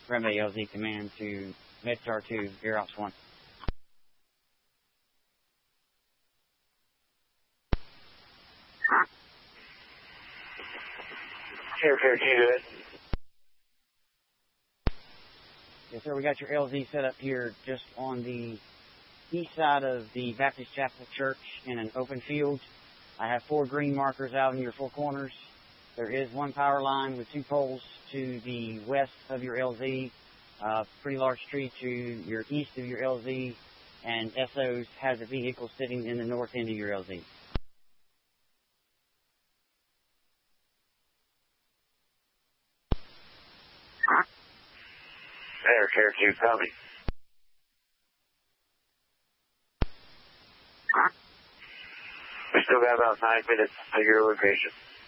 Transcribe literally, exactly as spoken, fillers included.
Remedy L Z Command to Medstar two, Air Ops one. Air Fair two, go ahead. Yes, sir, we got your L Z set up here just on the east side of the Baptist Chapel Church in an open field. I have four green markers out in your four corners. There is one power line with two poles to the west of your L Z, uh, pretty large tree to your east of your L Z, and S Os has a vehicle sitting in the north end of your L Z. Air Fair two, copy. We still got about nine minutes to your location.